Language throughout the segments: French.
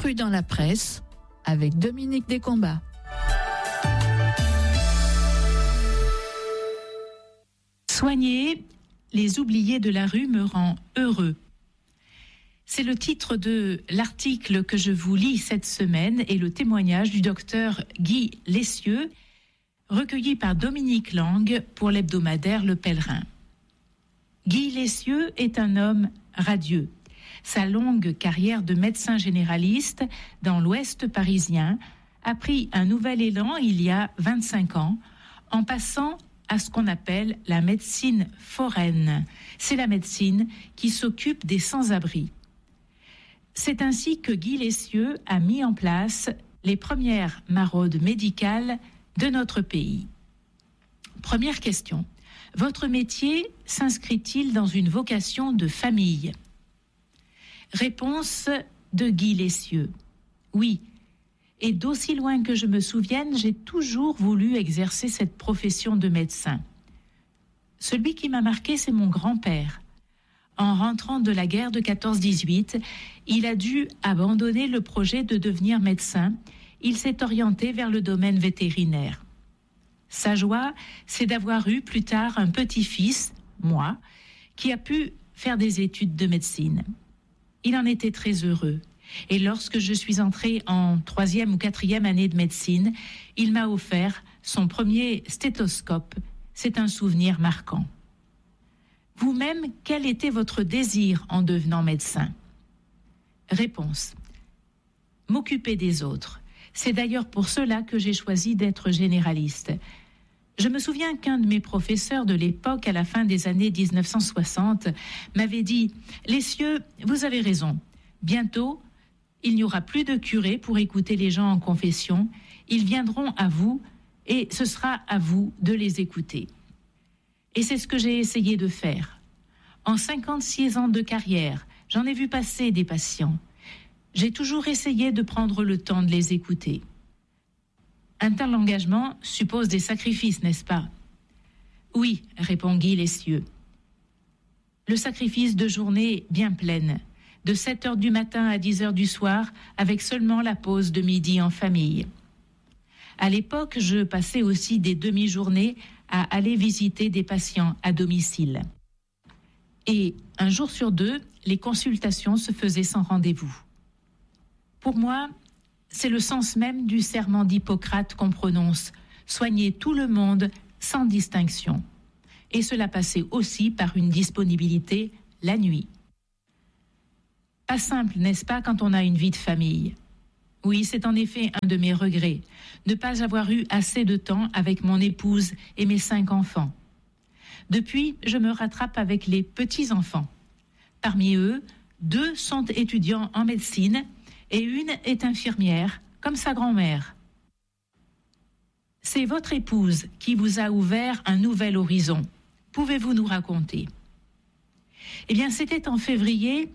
Rue dans la presse avec Dominique Descombats. Soigner les oubliés de la rue me rend heureux. C'est le titre de l'article que je vous lis cette semaine et le témoignage du docteur Guy Lessieux, recueilli par Dominique Lang pour l'hebdomadaire Le Pèlerin. Guy Lessieux est un homme radieux. Sa longue carrière de médecin généraliste dans l'Ouest parisien a pris un nouvel élan il y a 25 ans en passant à ce qu'on appelle la médecine foraine. C'est la médecine qui s'occupe des sans-abri. C'est ainsi que Guy Lessieux a mis en place les premières maraudes médicales de notre pays. Première question. Votre métier s'inscrit-il dans une vocation de famille ? Réponse de Guy Lessieux. Oui. Et d'aussi loin que je me souvienne, j'ai toujours voulu exercer cette profession de médecin. Celui qui m'a marqué, c'est mon grand-père. En rentrant de la guerre de 14-18, il a dû abandonner le projet de devenir médecin. Il s'est orienté vers le domaine vétérinaire. Sa joie, c'est d'avoir eu plus tard un petit-fils, moi, qui a pu faire des études de médecine. Il en était très heureux. Et lorsque je suis entrée en 3e ou 4e année de médecine, il m'a offert son premier stéthoscope. C'est un souvenir marquant. Vous-même, quel était votre désir en devenant médecin ? Réponse. M'occuper des autres. C'est d'ailleurs pour cela que j'ai choisi d'être généraliste. Je me souviens qu'un de mes professeurs de l'époque, à la fin des années 1960, m'avait dit « Lessieux, vous avez raison. Bientôt, il n'y aura plus de curés pour écouter les gens en confession. Ils viendront à vous et ce sera à vous de les écouter. » Et c'est ce que j'ai essayé de faire. En 56 ans de carrière, j'en ai vu passer des patients. J'ai toujours essayé de prendre le temps de les écouter. Un tel engagement suppose des sacrifices, n'est-ce pas ? Oui, répond Guy Lessieux. Le sacrifice de journées bien pleines, de 7h du matin à 10h du soir, avec seulement la pause de midi en famille. À l'époque, je passais aussi des demi-journées à aller visiter des patients à domicile. Et un jour sur deux, les consultations se faisaient sans rendez-vous. Pour moi, c'est le sens même du serment d'Hippocrate qu'on prononce, soigner tout le monde sans distinction. Et cela passait aussi par une disponibilité la nuit. Pas simple, n'est-ce pas, quand on a une vie de famille ? Oui, c'est en effet un de mes regrets, ne pas avoir eu assez de temps avec mon épouse et mes 5 enfants. Depuis, je me rattrape avec les petits-enfants. Parmi eux, 2 sont étudiants en médecine et une est infirmière, comme sa grand-mère. C'est votre épouse qui vous a ouvert un nouvel horizon. Pouvez-vous nous raconter ? Eh bien, c'était en février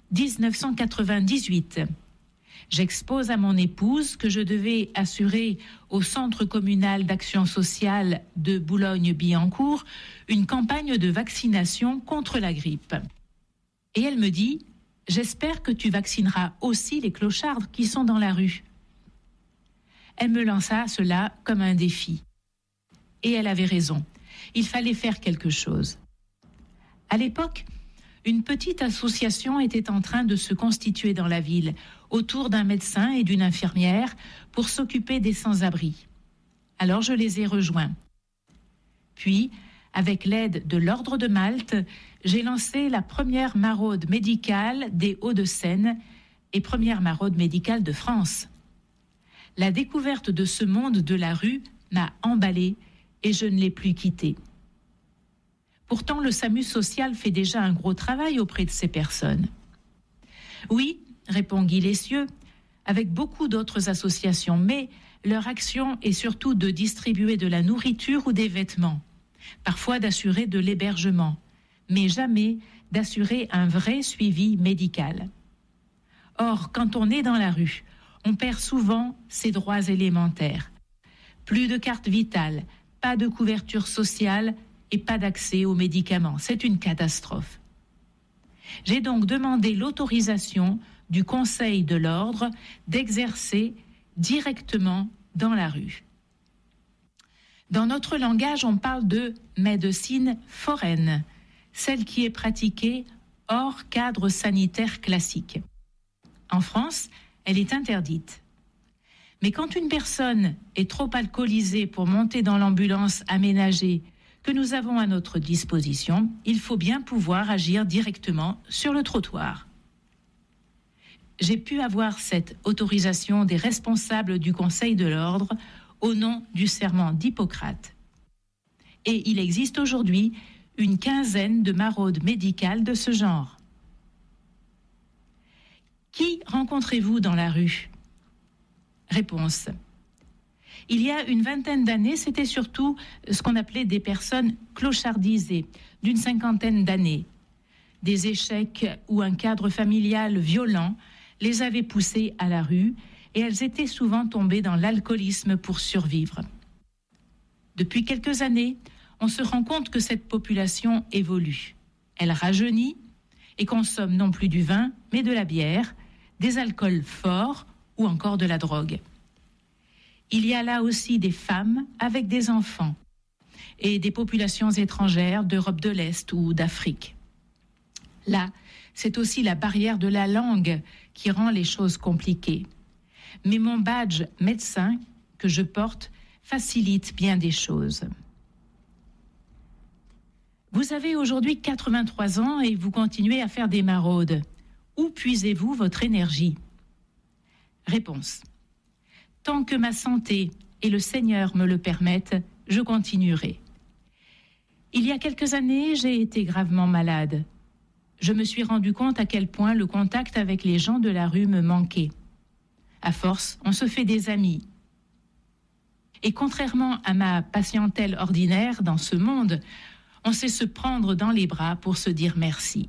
1998. J'expose à mon épouse que je devais assurer au Centre communal d'action sociale de Boulogne-Billancourt une campagne de vaccination contre la grippe. Et elle me dit « J'espère que tu vaccineras aussi les clochards qui sont dans la rue. » Elle me lança cela comme un défi. Et elle avait raison. Il fallait faire quelque chose. À l'époque, une petite association était en train de se constituer dans la ville, autour d'un médecin et d'une infirmière, pour s'occuper des sans-abri. Alors je les ai rejoints. Puis, avec l'aide de l'Ordre de Malte, j'ai lancé la première maraude médicale des Hauts-de-Seine et première maraude médicale de France. La découverte de ce monde de la rue m'a emballée et je ne l'ai plus quitté. Pourtant, le SAMU social fait déjà un gros travail auprès de ces personnes. Oui, répond Guy Lessieux, avec beaucoup d'autres associations, mais leur action est surtout de distribuer de la nourriture ou des vêtements, parfois d'assurer de l'hébergement, mais jamais d'assurer un vrai suivi médical. Or, quand on est dans la rue, on perd souvent ses droits élémentaires. Plus de carte vitale, pas de couverture sociale et pas d'accès aux médicaments. C'est une catastrophe. J'ai donc demandé l'autorisation du Conseil de l'ordre d'exercer directement dans la rue. Dans notre langage, on parle de médecine foraine, celle qui est pratiquée hors cadre sanitaire classique. En France, elle est interdite. Mais quand une personne est trop alcoolisée pour monter dans l'ambulance aménagée que nous avons à notre disposition, il faut bien pouvoir agir directement sur le trottoir. J'ai pu avoir cette autorisation des responsables du Conseil de l'ordre au nom du serment d'Hippocrate. Et il existe aujourd'hui une quinzaine de maraudes médicales de ce genre. Qui rencontrez-vous dans la rue ? Réponse. Il y a une vingtaine d'années, c'était surtout ce qu'on appelait des personnes clochardisées, d'une cinquantaine d'années. Des échecs ou un cadre familial violent les avaient poussées à la rue et elles étaient souvent tombées dans l'alcoolisme pour survivre. Depuis quelques années, on se rend compte que cette population évolue. Elle rajeunit et consomme non plus du vin, mais de la bière, des alcools forts ou encore de la drogue. Il y a là aussi des femmes avec des enfants et des populations étrangères d'Europe de l'Est ou d'Afrique. Là, c'est aussi la barrière de la langue qui rend les choses compliquées. Mais mon badge médecin que je porte facilite bien des choses. Vous avez aujourd'hui 83 ans et vous continuez à faire des maraudes. Où puisez-vous votre énergie ? Réponse. Tant que ma santé et le Seigneur me le permettent, je continuerai. Il y a quelques années, j'ai été gravement malade. Je me suis rendu compte à quel point le contact avec les gens de la rue me manquait. À force, on se fait des amis. Et contrairement à ma patientèle ordinaire dans ce monde, on sait se prendre dans les bras pour se dire merci.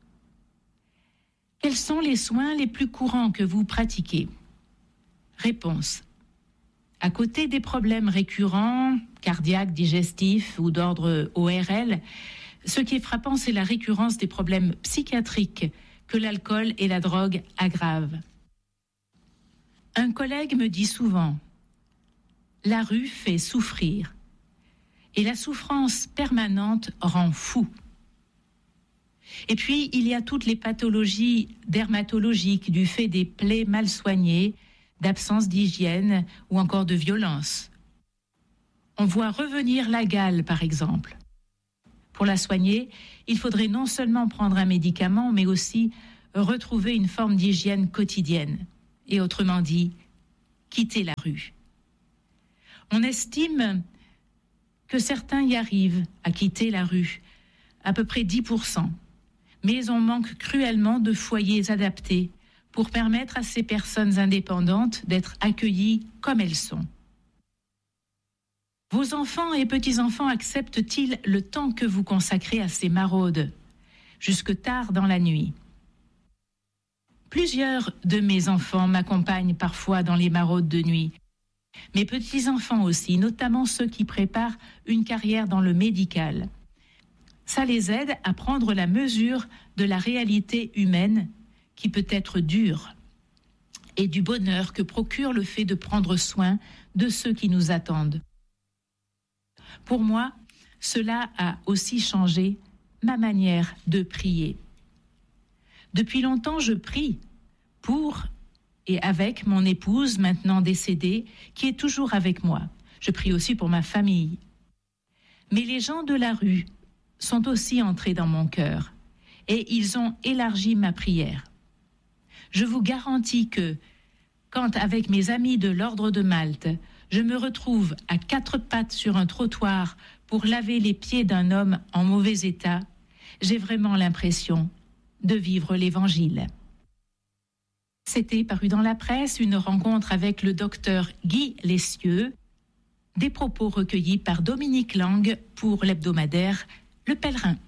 Quels sont les soins les plus courants que vous pratiquez ? Réponse. À côté des problèmes récurrents, cardiaques, digestifs ou d'ordre ORL, ce qui est frappant, c'est la récurrence des problèmes psychiatriques que l'alcool et la drogue aggravent. Un collègue me dit souvent « La rue fait souffrir et la souffrance permanente rend fou ». Et puis, il y a toutes les pathologies dermatologiques du fait des plaies mal soignées, d'absence d'hygiène ou encore de violence. On voit revenir la gale, par exemple. Pour la soigner, il faudrait non seulement prendre un médicament, mais aussi retrouver une forme d'hygiène quotidienne. Et autrement dit, quitter la rue. On estime que certains y arrivent à quitter la rue, à peu près 10%. Mais on manque cruellement de foyers adaptés pour permettre à ces personnes indépendantes d'être accueillies comme elles sont. Vos enfants et petits-enfants acceptent-ils le temps que vous consacrez à ces maraudes, jusque tard dans la nuit ? Plusieurs de mes enfants m'accompagnent parfois dans les maraudes de nuit. Mes petits-enfants aussi, notamment ceux qui préparent une carrière dans le médical. Ça les aide à prendre la mesure de la réalité humaine qui peut être dure et du bonheur que procure le fait de prendre soin de ceux qui nous attendent. Pour moi, cela a aussi changé ma manière de prier. Depuis longtemps, je prie pour et avec mon épouse, maintenant décédée, qui est toujours avec moi. Je prie aussi pour ma famille. Mais les gens de la rue sont aussi entrés dans mon cœur et ils ont élargi ma prière. Je vous garantis que, quand avec mes amis de l'Ordre de Malte, je me retrouve à 4 pattes sur un trottoir pour laver les pieds d'un homme en mauvais état, j'ai vraiment l'impression de vivre l'Évangile. C'était paru dans la presse une rencontre avec le docteur Guy Lessieux, des propos recueillis par Dominique Lang pour l'hebdomadaire Le Pèlerin.